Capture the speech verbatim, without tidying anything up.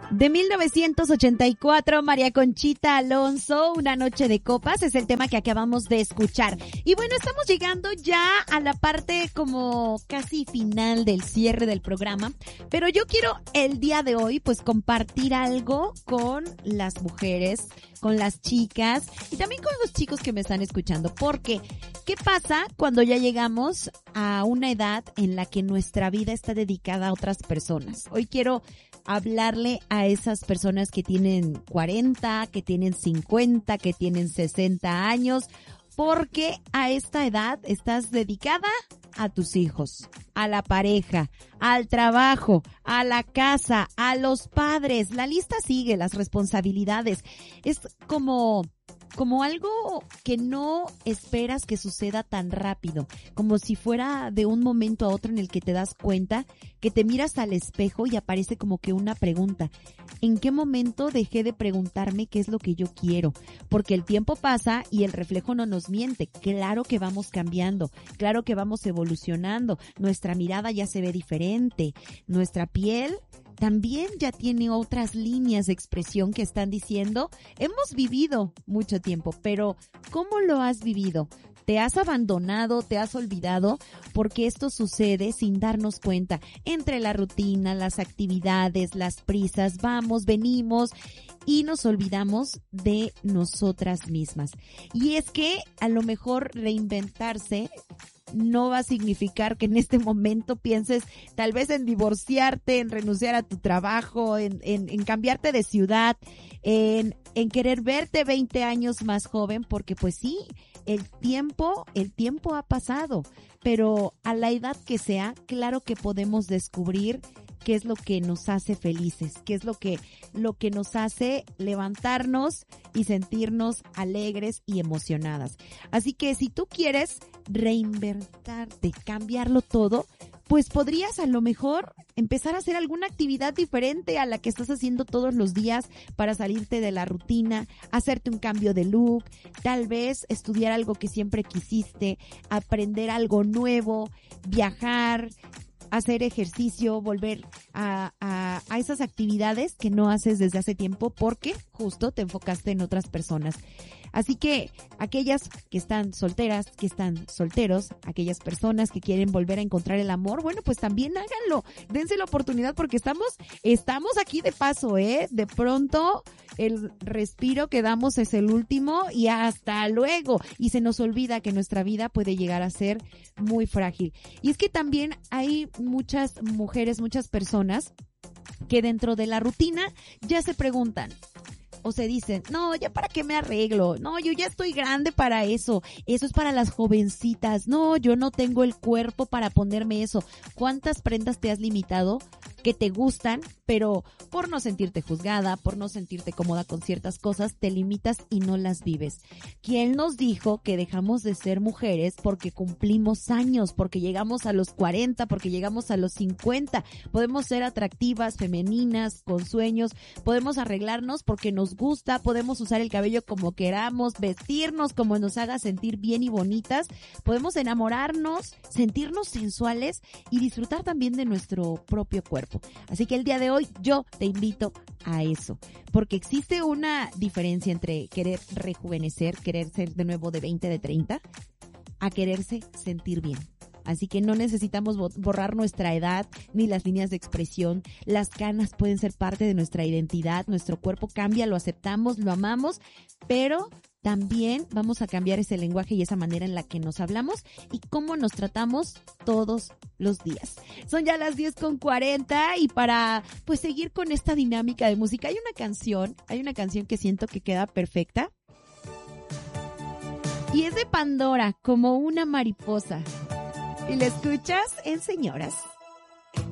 De mil novecientos ochenta y cuatro, María Conchita Alonso, Una noche de copas, es el tema que acabamos de escuchar. Y bueno, estamos llegando ya a la parte como casi final del cierre del programa, pero yo quiero el día de hoy pues compartir algo con las mujeres, con las chicas y también con los chicos que me están escuchando, porque ¿qué pasa cuando ya llegamos a una edad en la que nuestra vida está dedicada a otras personas? Hoy quiero hablarle a esas personas que tienen cuarenta, que tienen cincuenta, que tienen sesenta años, porque a esta edad estás dedicada a tus hijos, a la pareja, al trabajo, a la casa, a los padres. La lista sigue, las responsabilidades. Es como... como algo que no esperas que suceda tan rápido, como si fuera de un momento a otro en el que te das cuenta que te miras al espejo y aparece como que una pregunta. ¿En qué momento dejé de preguntarme qué es lo que yo quiero? Porque el tiempo pasa y el reflejo no nos miente. Claro que vamos cambiando, claro que vamos evolucionando, nuestra mirada ya se ve diferente, nuestra piel también ya tiene otras líneas de expresión que están diciendo, hemos vivido mucho tiempo, pero ¿cómo lo has vivido? ¿Te has abandonado, te has olvidado? Porque esto sucede sin darnos cuenta. Entre la rutina, las actividades, las prisas, vamos, venimos y nos olvidamos de nosotras mismas. Y es que a lo mejor reinventarse no va a significar que en este momento pienses tal vez en divorciarte, en renunciar a tu trabajo, en, en, en cambiarte de ciudad, en, en querer verte veinte años más joven, porque pues sí, el tiempo, el tiempo ha pasado, pero a la edad que sea, claro que podemos descubrir qué es lo que nos hace felices, qué es lo que, lo que nos hace levantarnos y sentirnos alegres y emocionadas. Así que si tú quieres reinventarte, cambiarlo todo, pues podrías a lo mejor empezar a hacer alguna actividad diferente a la que estás haciendo todos los días para salirte de la rutina, hacerte un cambio de look, tal vez estudiar algo que siempre quisiste, aprender algo nuevo, viajar, hacer ejercicio, volver a, a, a esas actividades que no haces desde hace tiempo porque justo te enfocaste en otras personas. Así que aquellas que están solteras, que están solteros, aquellas personas que quieren volver a encontrar el amor, bueno, pues también háganlo, dense la oportunidad porque estamos, estamos aquí de paso, ¿eh? De pronto el respiro que damos es el último y hasta luego. Y se nos olvida que nuestra vida puede llegar a ser muy frágil. Y es que también hay muchas mujeres, muchas personas que dentro de la rutina ya se preguntan, o se dicen, no, ya para qué me arreglo, no, yo ya estoy grande para eso, eso es para las jovencitas, no, yo no tengo el cuerpo para ponerme eso. ¿Cuántas prendas te has limitado que te gustan, pero por no sentirte juzgada, por no sentirte cómoda con ciertas cosas, te limitas y no las vives? ¿Quién nos dijo que dejamos de ser mujeres porque cumplimos años, porque llegamos a los cuarenta, porque llegamos a los cincuenta? Podemos ser atractivas, femeninas, con sueños, podemos arreglarnos porque nos gusta, podemos usar el cabello como queramos, vestirnos como nos haga sentir bien y bonitas, podemos enamorarnos, sentirnos sensuales y disfrutar también de nuestro propio cuerpo. Así que el día de hoy yo te invito a eso, porque existe una diferencia entre querer rejuvenecer, querer ser de nuevo de veinte, de treinta, a quererse sentir bien. Así que no necesitamos borrar nuestra edad ni las líneas de expresión. Las canas pueden ser parte de nuestra identidad. Nuestro cuerpo cambia, lo aceptamos, lo amamos, pero también vamos a cambiar ese lenguaje y esa manera en la que nos hablamos y cómo nos tratamos todos los días. Son ya las diez con cuarenta y para pues seguir con esta dinámica de música hay una canción, hay una canción que siento que queda perfecta. Y es de Pandora, Como una mariposa. Y la escuchas en Señoras.